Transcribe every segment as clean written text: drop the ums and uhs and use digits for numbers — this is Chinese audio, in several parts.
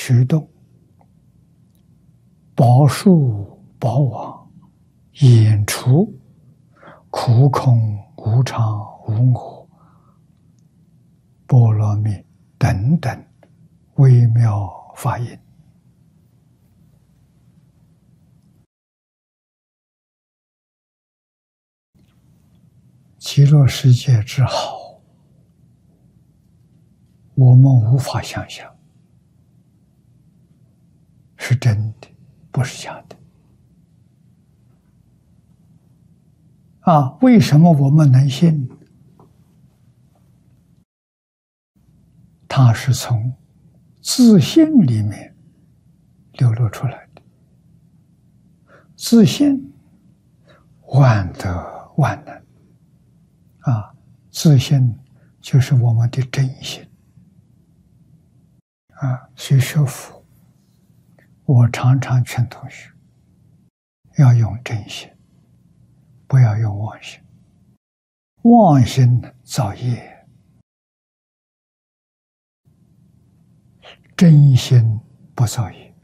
虚动，宝树宝往，演出苦空无常无我，波罗蜜等等微妙法音。极乐世界之好，我们无法想象，是真的，不是假的。为什么我们能信？它是从自信里面流露出来的。自信万德万能。自信就是我们的真心。所以学佛，我常常劝同学要用真心，不要用妄心。妄心造业，真心不造业。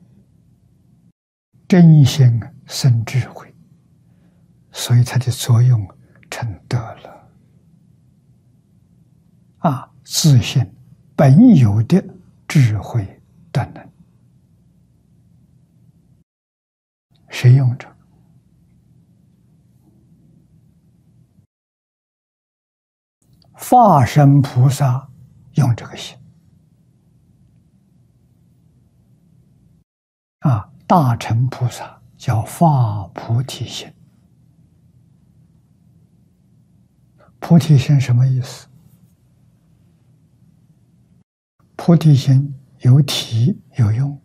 真心生智慧，所以它的作用成德了。自信本有的智慧德能，谁用着？化身菩萨用这个心。大乘菩萨叫发菩提心。菩提心什么意思？菩提心有体有用。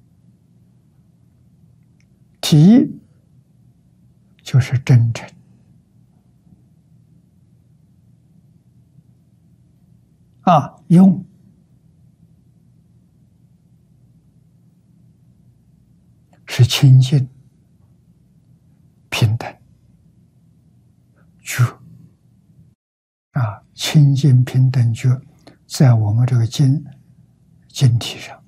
体就是真诚，用是清净平等觉。清净平等觉在我们这个经体上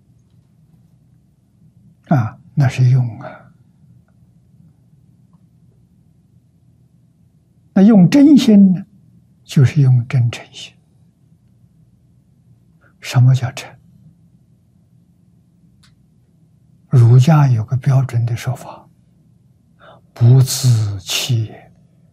那是用那用真心呢，就是用真诚心。什么叫诚？儒家有个标准的说法，不自欺也。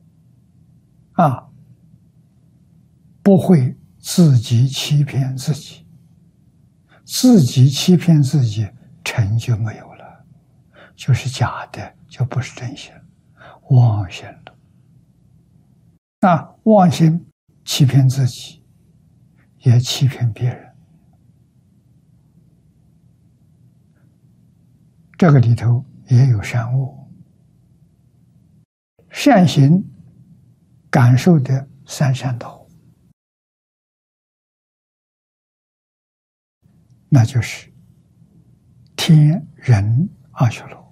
不会自己欺骗自己，自己欺骗自己，诚就没有了，就是假的，就不是真心，妄心了。妄心欺骗自己，也欺骗别人。这个里头也有善恶，善行感受的三善道，那就是天人阿修罗。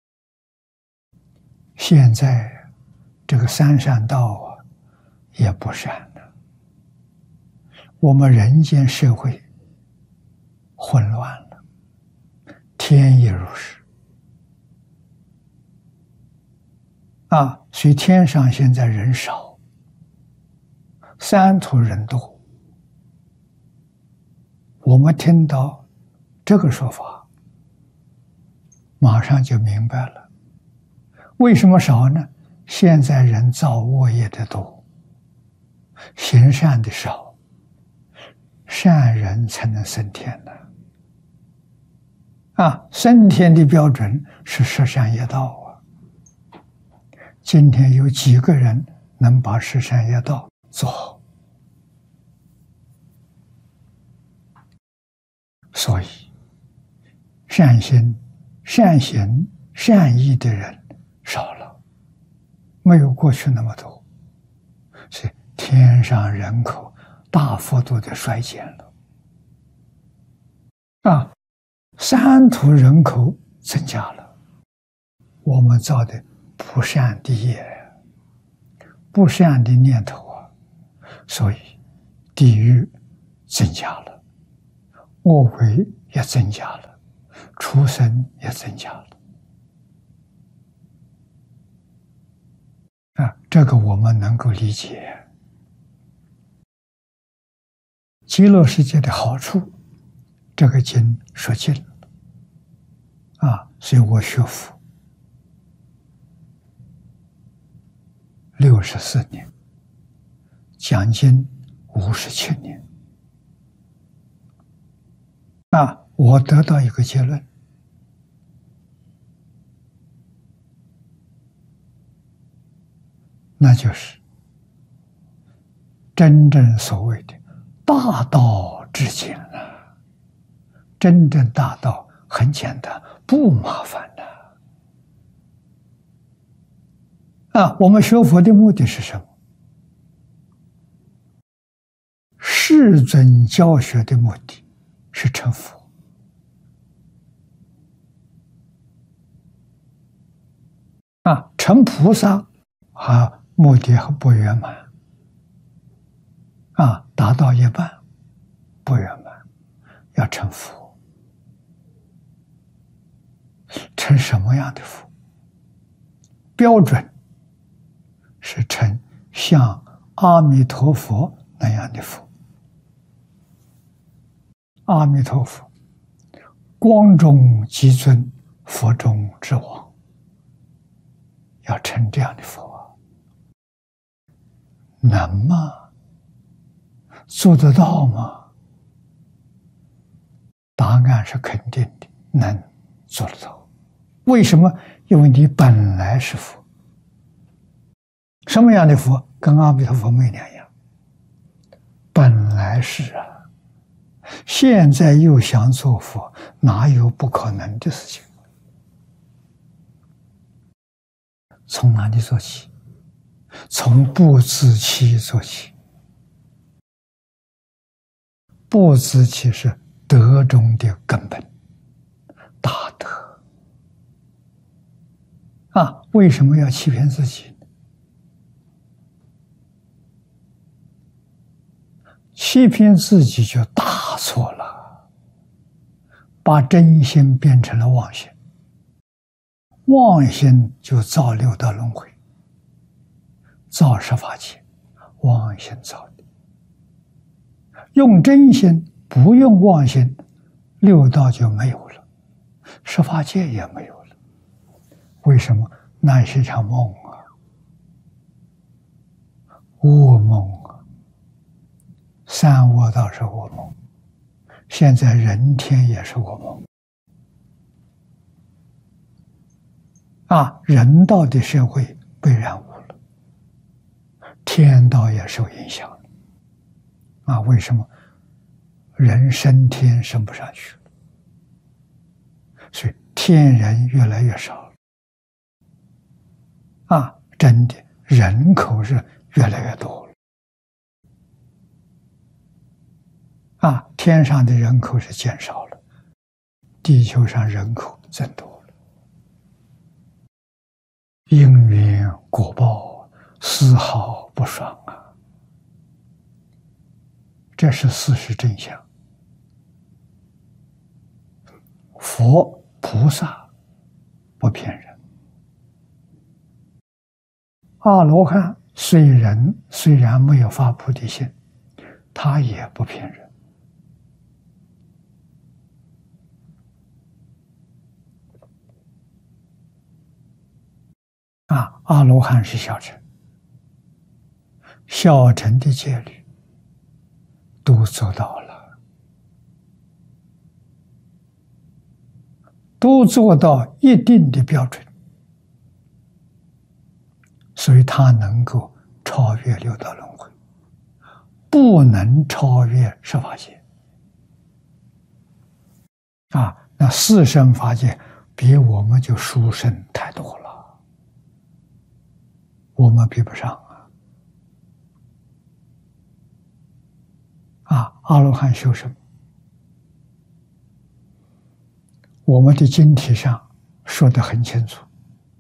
现在这个三善道也不善了，我们人间社会混乱了，天也如是。所以天上现在人少，三途人多。我们听到这个说法，马上就明白了，为什么少呢？现在人造恶业的多，行善的少，善人才能升天呢。升天的标准是十善业道。今天有几个人能把十善业道做好？所以善心、善行、善意的人少了，没有过去那么多，所以天上人口大幅度的衰减了。三途人口增加了，我们造的不善的业，不善的念头所以地狱增加了，恶鬼也增加了，出生也增加了。这个我们能够理解。极乐世界的好处，这个经说尽了。所以我学佛64年，讲经57年。我得到一个结论，那就是真正所谓的大道至简啊！真正大道很简单，不麻烦的。我们学佛的目的是什么？世尊教学的目的是成佛。成菩萨目的还不圆满。达到一半不圆满，要成佛。成什么样的佛？标准是成像阿弥陀佛那样的佛。阿弥陀佛，光中极尊，佛中之王。要成这样的佛，能吗？做得到吗？答案是肯定的，能做得到。为什么？因为你本来是佛。什么样的佛？跟阿弥陀佛没两样。本来是现在又想做佛，哪有不可能的事情？从哪里做起？从不自欺做起。不自欺是德中的根本，大德。为什么要欺骗自己呢？欺骗自己就大错了，把真心变成了妄心。妄心就造六道轮回，造十法界，妄心造的。用真心，不用妄心，六道就没有了，十法界也没有了。为什么？那是一场梦噩梦三恶道是噩梦，现在人天也是噩梦。人道的社会被染污了，天道也受影响了。为什么？人升天升不上去了，所以天人越来越少了。真的人口是越来越多了。天上的人口是减少了，地球上人口增多了。因缘果报，丝毫不爽这是事实真相。佛菩萨不骗人，阿罗汉虽然没有发菩提心，他也不骗人。阿罗汉是小乘，小乘的戒律都做到了，都做到一定的标准，所以他能够超越六道轮回，不能超越十法界。那四圣法界比我们就殊胜太多了。我们比不上阿罗汉修什么？我们的经题上说得很清楚，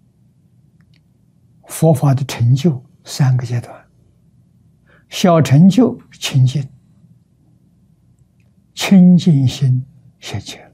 佛法的成就3个阶段：小成就清净，清净心谢谢。